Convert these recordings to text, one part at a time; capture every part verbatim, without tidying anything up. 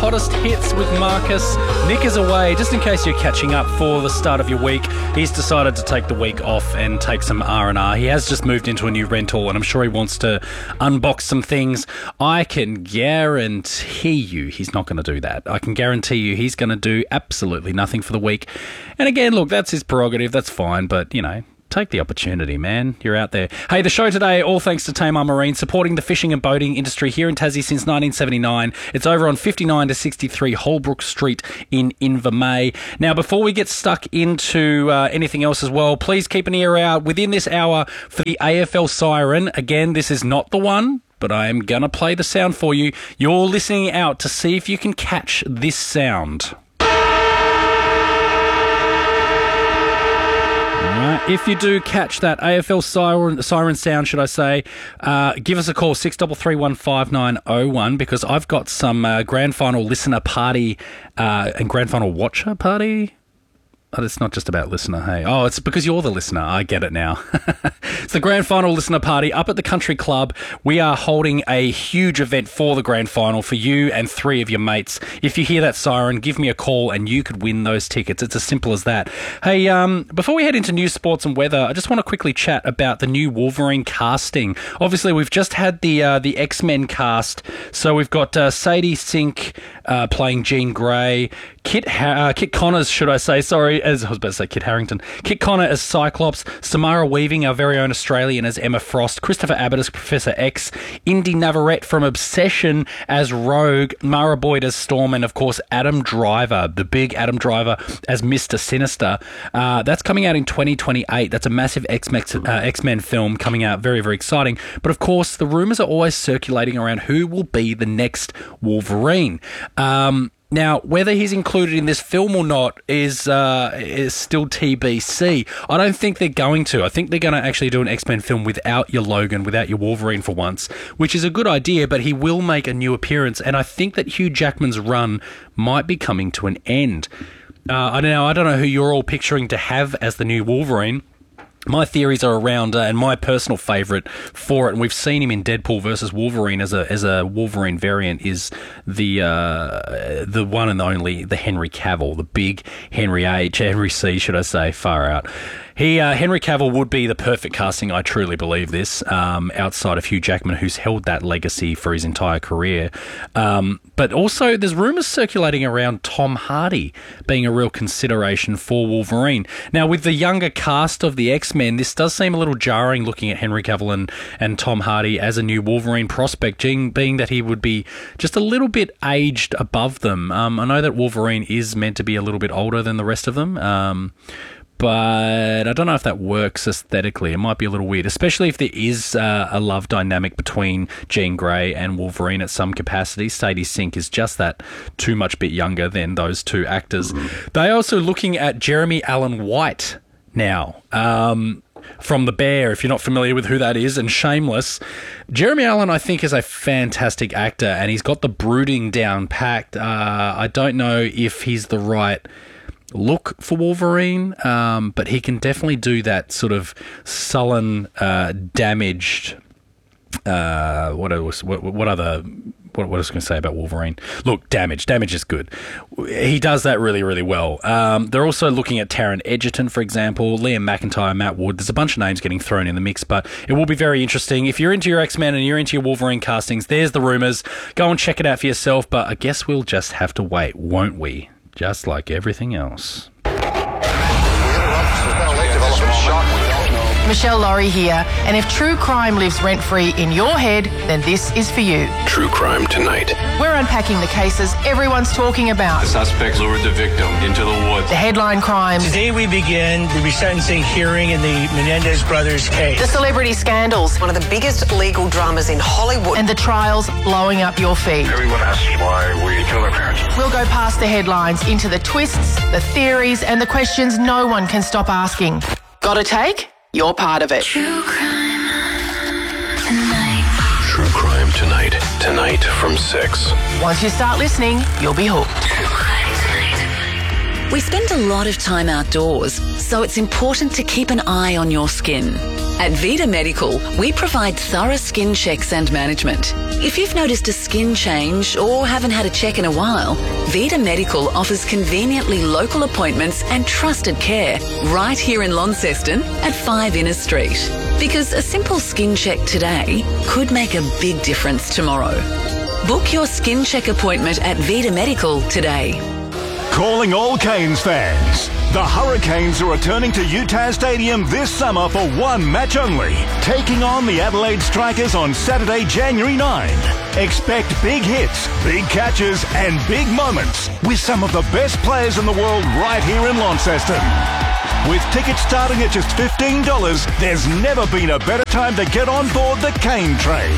hottest hits with Marcus. Nick is away. Just in case you're catching up for the start of your week, he's decided to take the week off and take some R and R. He has just moved into a new rental, and I'm sure he wants to unbox some things. I can guarantee you he's not going to do that. I can guarantee you he's going to do absolutely nothing for the week. And again, look, that's his prerogative. That's fine, but, you know, take the opportunity, man. You're out there. Hey, the show today, all thanks to Tamar Marine, supporting the fishing and boating industry here in Tassie since nineteen seventy-nine. It's over on fifty-nine to sixty-three Holbrook Street in Invermay. Now, before we get stuck into uh, anything else as well, please keep an ear out within this hour for the A F L siren. Again, this is not the one, but I am going to play the sound for you. You're listening out to see if you can catch this sound. Right. If you do catch that A F L siren, siren sound, should I say, uh, give us a call, six three three one five nine zero one, because I've got some uh, grand final listener party uh, and grand final watcher party. Oh, it's not just about listener, hey. Oh, it's because you're the listener. I get it now. It's the grand final listener party up at the Country Club. We are holding a huge event for the grand final for you and three of your mates. If you hear that siren, give me a call and you could win those tickets. It's as simple as that. Hey, um, before we head into news, sports and weather, I just want to quickly chat about the new Wolverine casting. Obviously, we've just had the uh, the X-Men cast. So we've got uh, Sadie Sink uh, playing Jean Grey, Kit ha- uh, Kit Connors, should I say, sorry, as I was about to say Kit Harington. Kit Connor as Cyclops, Samara Weaving, our very own Australian, as Emma Frost, Christopher Abbott as Professor X, Indy Navarrete from Obsession as Rogue, Mara Boyd as Storm, and of course Adam Driver, the big Adam Driver as Mister Sinister. Uh, that's coming out in twenty twenty-eight. That's a massive X-Men, uh, X-Men film coming out. Very, very exciting. But of course, the rumours are always circulating around who will be the next Wolverine. Um... Now, whether he's included in this film or not is uh, is still T B C. I don't think they're going to. I think they're going to actually do an X-Men film without your Logan, without your Wolverine for once, which is a good idea, but he will make a new appearance, and I think that Hugh Jackman's run might be coming to an end. Uh, I don't know. I don't know who you're all picturing to have as the new Wolverine. My theories are around, uh, and my personal favourite for it, and we've seen him in Deadpool versus Wolverine as a as a Wolverine variant, is the uh, the one and only the Henry Cavill, the big Henry H, Henry C, should I say, far out. He uh, Henry Cavill would be the perfect casting, I truly believe this, um, outside of Hugh Jackman, who's held that legacy for his entire career. Um, but also, there's rumours circulating around Tom Hardy being a real consideration for Wolverine. Now, with the younger cast of the X-Men, this does seem a little jarring looking at Henry Cavill and, and Tom Hardy as a new Wolverine prospect, being that he would be just a little bit aged above them. Um, I know that Wolverine is meant to be a little bit older than the rest of them, um, but I don't know if that works aesthetically. It might be a little weird, especially if there is uh, a love dynamic between Jean Grey and Wolverine at some capacity. Sadie Sink is just that too much bit younger than those two actors. They're also looking at Jeremy Allen White now, um, from The Bear, if you're not familiar with who that is, and Shameless. Jeremy Allen, I think, is a fantastic actor, and he's got the brooding down packed. Uh, I don't know if he's the right look for Wolverine, um, but he can definitely do that sort of sullen, uh, damaged. Uh, what else? What, what other? What, what was I going to say about Wolverine? Look, damage. Damage is good. He does that really, really well. Um, they're also looking at Taron Egerton, for example, Liam McIntyre, Matt Wood. There's a bunch of names getting thrown in the mix, but it will be very interesting. If you're into your X-Men and you're into your Wolverine castings, there's the rumours. Go and check it out for yourself, but I guess we'll just have to wait, won't we? Just like everything else. Michelle Laurie here, and if true crime lives rent-free in your head, then this is for you. True Crime Tonight. We're unpacking the cases everyone's talking about. The suspect lured the victim into the woods. The headline crimes. Today we begin the resentencing hearing in the Menendez brothers case. The celebrity scandals. One of the biggest legal dramas in Hollywood. And the trials blowing up your feed. Everyone asks why we killed our parents. We'll go past the headlines into the twists, the theories, and the questions no one can stop asking. Got a take? You're part of it. True Crime Tonight. True Crime Tonight. Tonight from six. Once you start listening, you'll be hooked. True Crime Tonight. We spend a lot of time outdoors, so it's important to keep an eye on your skin. At Vita Medical, we provide thorough skin checks and management. If you've noticed a skin change or haven't had a check in a while, Vita Medical offers conveniently local appointments and trusted care right here in Launceston at five Innes Street. Because a simple skin check today could make a big difference tomorrow. Book your skin check appointment at Vita Medical today. Calling all Canes fans. The Hurricanes are returning to U T A S Stadium this summer for one match only, taking on the Adelaide Strikers on Saturday, January ninth. Expect big hits, big catches and big moments with some of the best players in the world right here in Launceston. With tickets starting at just fifteen dollars, there's never been a better time to get on board the Cane Train.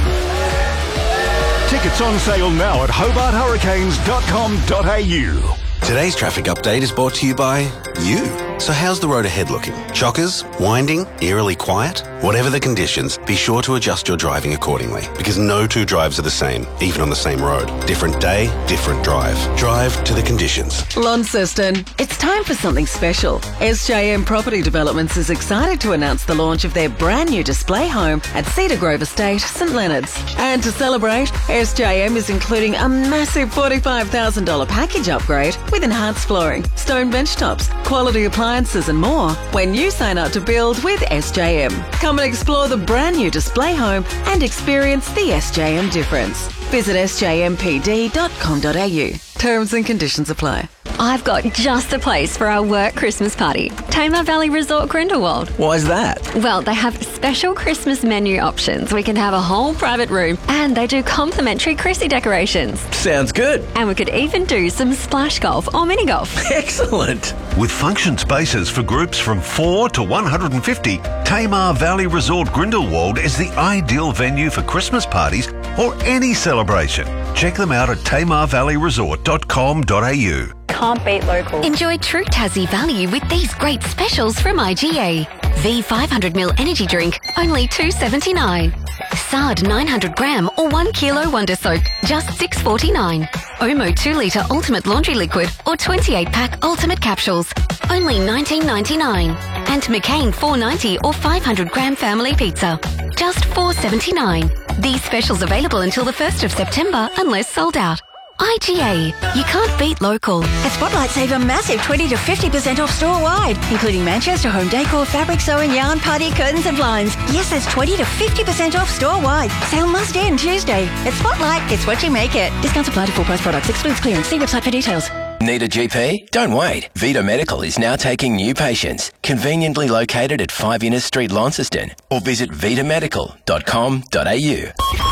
Tickets on sale now at hobart hurricanes dot com dot a u. Today's traffic update is brought to you by you. So how's the road ahead looking? Chockers? Winding? Eerily quiet? Whatever the conditions, be sure to adjust your driving accordingly, because no two drives are the same, even on the same road. Different day, different drive. Drive to the conditions. Launceston, it's time for something special. S J M Property Developments is excited to announce the launch of their brand new display home at Cedar Grove Estate, St Leonards. And to celebrate, S J M is including a massive forty-five thousand dollars package upgrade with enhanced flooring, stone bench tops, quality appliances and more when you sign up to build with S J M. Come and explore the brand new display home and experience the S J M difference. Visit s j m p d dot com dot a u. Terms and conditions apply. I've got just the place for our work Christmas party. Tamar Valley Resort Grindelwald. Why's that? Well, they have special Christmas menu options. We can have a whole private room and they do complimentary Chrissy decorations. Sounds good. And we could even do some splash golf or mini golf. Excellent. With function spaces for groups from four to one hundred fifty, Tamar Valley Resort Grindelwald is the ideal venue for Christmas parties or any celebration. Check them out at tamar valley resort dot com dot a u. Can't beat local. Enjoy true Tassie value with these great specials from I G A. V five hundred milliliter energy drink, only two dollars seventy-nine. Sard nine hundred gram or one kilo Wonder Soap, just six dollars forty-nine. Omo two litre Ultimate Laundry Liquid or twenty-eight pack Ultimate Capsules, only nineteen ninety-nine. And McCain four ninety or five hundred gram Family Pizza, just four seventy-nine. These specials available until the first of September unless sold out. I G A. You can't beat local. At Spotlight, save a massive twenty to fifty percent off store-wide, including Manchester home decor, fabric sewing, yarn, party, curtains and blinds. Yes, that's twenty to fifty percent off store-wide. Sale must end Tuesday. At Spotlight, it's what you make it. Discounts apply to full price products. Excludes clearance. See website for details. Need a G P? Don't wait. Vita Medical is now taking new patients. Conveniently located at five Innes Street, Launceston. Or visit vita medical dot com dot a u.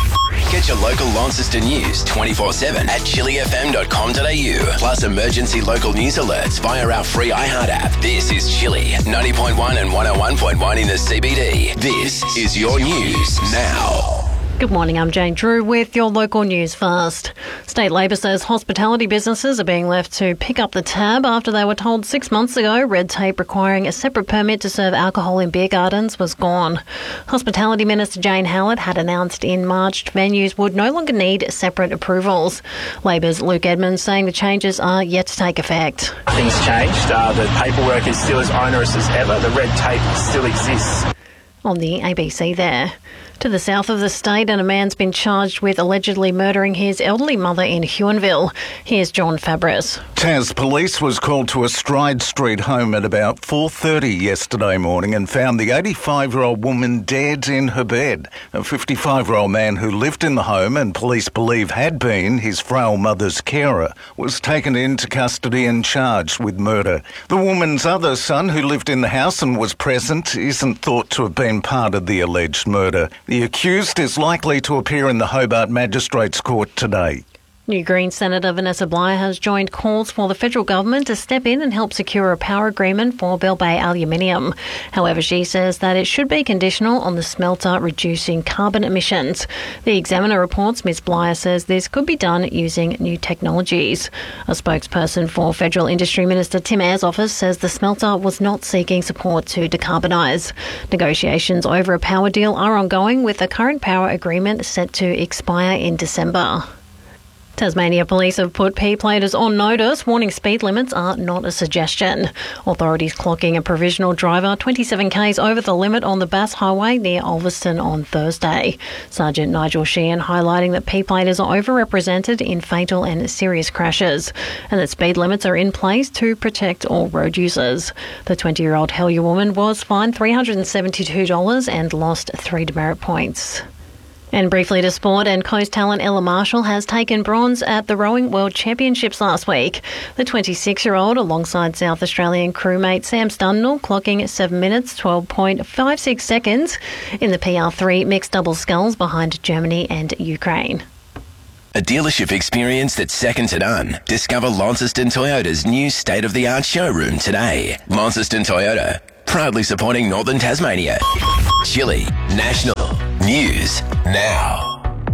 Get your local Launceston news twenty-four seven at chili f m dot com dot a u. Plus emergency local news alerts via our free iHeart app. This is Chili, ninety point one and one oh one point one in the C B D. This is your news now. Good morning, I'm Jane Drew with your local news first. State Labor says hospitality businesses are being left to pick up the tab after they were told six months ago red tape requiring a separate permit to serve alcohol in beer gardens was gone. Hospitality Minister Jane Hallett had announced in March venues would no longer need separate approvals. Labor's Luke Edmonds saying the changes are yet to take effect. Things changed. Uh, the paperwork is still as onerous as ever. The red tape still exists. On the A B C there. To the south of the state, and a man's been charged with allegedly murdering his elderly mother in Huonville. Here's John Fabris. Tas Police was called to a Stride Street home at about four thirty yesterday morning and found the eighty-five-year-old woman dead in her bed. A fifty-five-year-old man who lived in the home and police believe had been his frail mother's carer was taken into custody and charged with murder. The woman's other son, who lived in the house and was present, isn't thought to have been part of the alleged murder. The accused is likely to appear in the Hobart Magistrates Court today. New Greens Senator Vanessa Bligh has joined calls for the federal government to step in and help secure a power agreement for Bell Bay Aluminium. However, she says that it should be conditional on the smelter reducing carbon emissions. The Examiner reports Miz Bligh says this could be done using new technologies. A spokesperson for Federal Industry Minister Tim Ayres' office says the smelter was not seeking support to decarbonise. Negotiations over a power deal are ongoing, with the current power agreement set to expire in December. Tasmania Police have put P-platers on notice, warning speed limits are not a suggestion. Authorities clocking a provisional driver twenty-seven k's over the limit on the Bass Highway near Ulverston on Thursday. Sergeant Nigel Sheehan highlighting that P-platers are overrepresented in fatal and serious crashes and that speed limits are in place to protect all road users. The twenty-year-old Hellier woman was fined three hundred seventy-two dollars and lost three demerit points. And briefly to sport, and coast talent Ella Marshall has taken bronze at the Rowing World Championships last week. The twenty-six-year-old, alongside South Australian crewmate Sam Stundle, clocking seven minutes twelve point five six seconds in the P R three mixed double sculls behind Germany and Ukraine. A dealership experience that's second to none. Discover Launceston Toyota's new state-of-the-art showroom today. Launceston Toyota, proudly supporting Northern Tasmania. Chile National News now.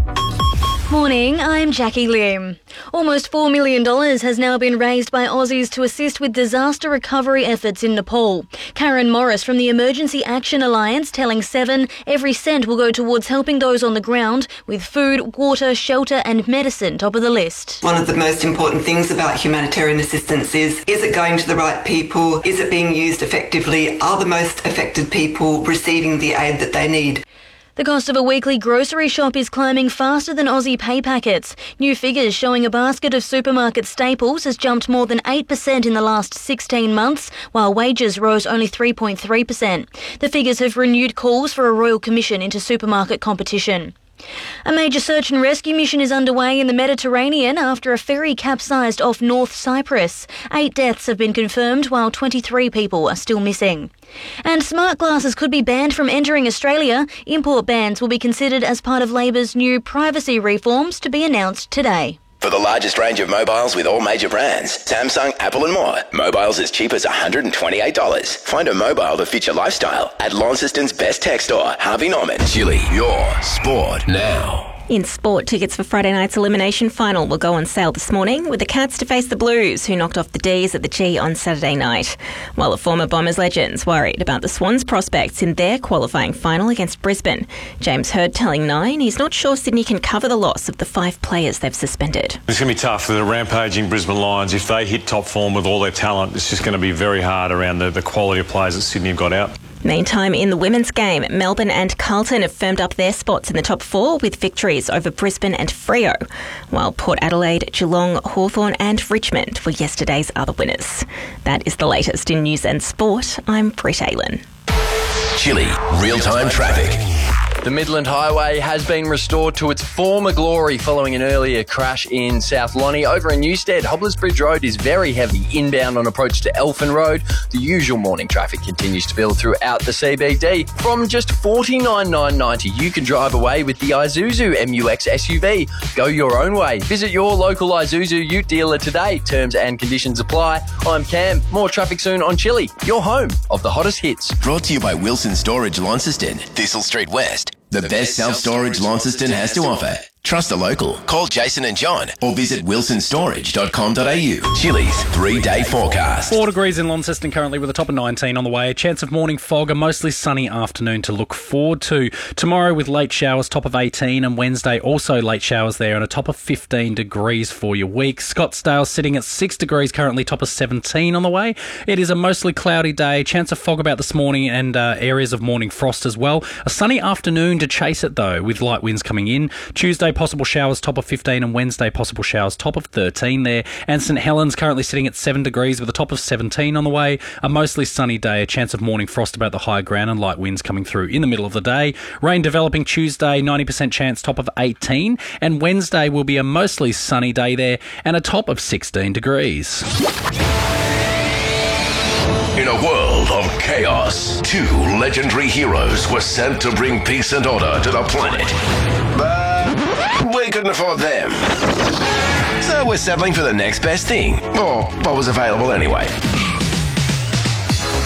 Morning, I'm Jackie Lim. Almost four million dollars has now been raised by Aussies to assist with disaster recovery efforts in Nepal. Karen Morris from the Emergency Action Alliance telling Seven every cent will go towards helping those on the ground with food, water, shelter and medicine top of the list. One of the most important things about humanitarian assistance is, is it going to the right people? Is it being used effectively? Are the most affected people receiving the aid that they need? The cost of a weekly grocery shop is climbing faster than Aussie pay packets. New figures showing a basket of supermarket staples has jumped more than eight percent in the last sixteen months, while wages rose only three point three percent. The figures have renewed calls for a royal commission into supermarket competition. A major search and rescue mission is underway in the Mediterranean after a ferry capsized off North Cyprus. Eight deaths have been confirmed, while twenty-three people are still missing. And smart glasses could be banned from entering Australia. Import bans will be considered as part of Labor's new privacy reforms to be announced today. For the largest range of mobiles with all major brands, Samsung, Apple and more, mobiles as cheap as one hundred twenty-eight dollars. Find a mobile that fits your lifestyle at Launceston's best tech store, Harvey Norman. Chile, your sport now. In sport, tickets for Friday night's elimination final will go on sale this morning, with the Cats to face the Blues, who knocked off the D's at the G on Saturday night. While the former Bombers legend's worried about the Swans' prospects in their qualifying final against Brisbane. James Hird telling Nine he's not sure Sydney can cover the loss of the five players they've suspended. It's going to be tough for the rampaging Brisbane Lions. If they hit top form with all their talent, it's just going to be very hard around the, the quality of players that Sydney have got out. Meantime, in the women's game, Melbourne and Carlton have firmed up their spots in the top four with victories over Brisbane and Freo, while Port Adelaide, Geelong, Hawthorn and Richmond were yesterday's other winners. That is the latest in news and sport. I'm Britt Aylen. Chile, real-time traffic. The Midland Highway has been restored to its former glory following an earlier crash in South Lonnie. Over in Newstead, Hobblers Bridge Road is very heavy inbound on approach to Elfin Road. The usual morning traffic continues to build throughout the C B D. From just forty-nine thousand nine hundred ninety dollars, you can drive away with the Isuzu M U X S U V. Go your own way. Visit your local Isuzu Ute dealer today. Terms and conditions apply. I'm Cam. More traffic soon on Chile, your home of the hottest hits. Brought to you by Wilson Storage Launceston, Thistle Street West. The, the best self-storage Launceston has to offer. Trust a local. Call Jason and John or visit wilson storage dot com dot a u. Chile's three-day forecast. Four degrees in Launceston currently with a top of nineteen on the way. A chance of morning fog, a mostly sunny afternoon to look forward to. Tomorrow with late showers, top of eighteen, and Wednesday also late showers there and a top of fifteen degrees for your week. Scottsdale sitting at six degrees currently, top of seventeen on the way. It is a mostly cloudy day, chance of fog about this morning and uh, areas of morning frost as well. A sunny afternoon to chase it though with light winds coming in. Tuesday possible showers, top of fifteen, and Wednesday possible showers, top of thirteen there. And St Helens currently sitting at seven degrees with a top of seventeen on the way. A mostly sunny day, a chance of morning frost about the higher ground and light winds coming through in the middle of the day. Rain developing Tuesday, ninety percent chance, top of eighteen. And Wednesday will be a mostly sunny day there and a top of sixteen degrees. In a world of chaos, two legendary heroes were sent to bring peace and order to the planet. But we couldn't afford them. So we're settling for the next best thing, or what was available anyway.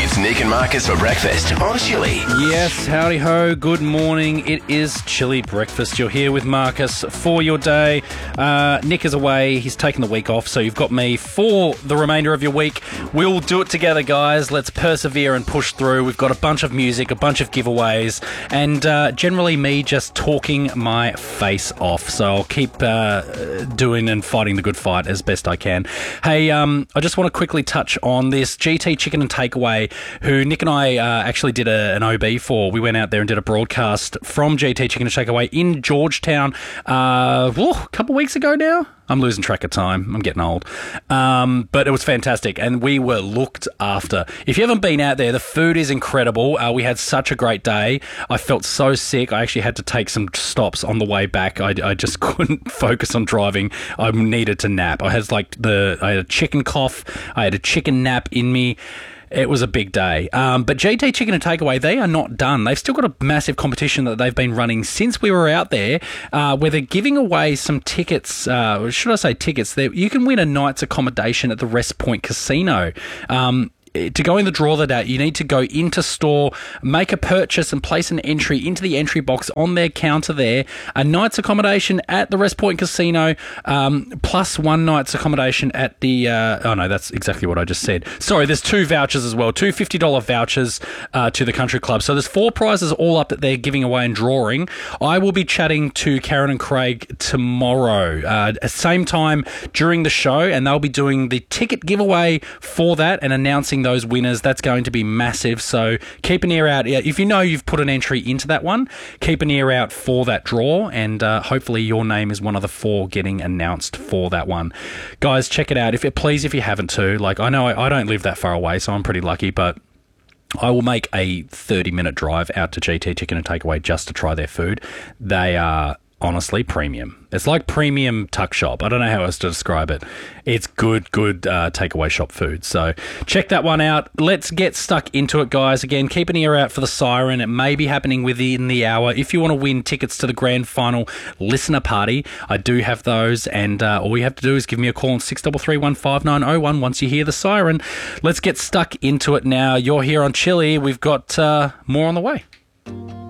It's Nick and Marcus for breakfast on Chili. Yes, howdy ho, good morning. It is Chili Breakfast. You're here with Marcus for your day. Uh, Nick is away. He's taken the week off, so you've got me for the remainder of your week. We'll do it together, guys. Let's persevere and push through. We've got a bunch of music, a bunch of giveaways, and uh, generally me just talking my face off. So I'll keep uh, doing and fighting the good fight as best I can. Hey, um, I just want to quickly touch on this G T Chicken and Takeaway, who Nick and I uh, actually did a, an O B for. We went out there and did a broadcast from G T Chicken and Takeaway in Georgetown uh, whoa, a couple weeks ago now. I'm losing track of time. I'm getting old. Um, but it was fantastic, and we were looked after. If you haven't been out there, the food is incredible. Uh, we had such a great day. I felt so sick. I actually had to take some stops on the way back. I, I just couldn't focus on driving. I needed to nap. I had like the I had a chicken cough. I had a chicken nap in me. It was a big day. Um, but G T Chicken and Takeaway, they are not done. They've still got a massive competition that they've been running since we were out there, uh, where they're giving away some tickets. Uh, should I say tickets? There, you can win a night's accommodation at the Rest Point Casino. Um, To go in the draw that out, you need to go into store, make a purchase and place an entry into the entry box on their counter there. A night's accommodation at the Rest Point Casino, um, plus one night's accommodation at the... Uh, oh, no, that's exactly what I just said. Sorry, there's two vouchers as well, two fifty dollars vouchers uh, to the Country Club. So there's four prizes all up that they're giving away and drawing. I will be chatting to Karen and Craig tomorrow, uh, at the same time during the show, and they'll be doing the ticket giveaway for that and announcing those winners. That's going to be massive, so keep an ear out. If you know you've put an entry into that one, keep an ear out for that draw, and uh, hopefully your name is one of the four getting announced for that one. Guys, check it out. If it please, if you haven't too. Like, I know I, I don't live that far away, so I'm pretty lucky, but I will make a thirty minute drive out to G T Chicken and Takeaway just to try their food. They are honestly premium. It's like premium tuck shop. I don't know how else to describe it. It's good, good uh, takeaway shop food. So check that one out. Let's get stuck into it, guys. Again, keep an ear out for the siren. It may be happening within the hour. If you want to win tickets to the grand final listener party, I do have those. And uh, all you have to do is give me a call on six three three one five nine zero one once you hear the siren. Let's get stuck into it now. You're here on Chili. We've got uh, more on the way.